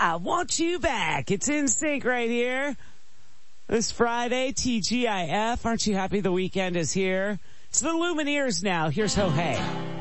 I want you back. It's In Sync right here. This Friday, TGIF. Aren't you happy the weekend is here? It's the Lumineers now. Here's Ho Hey.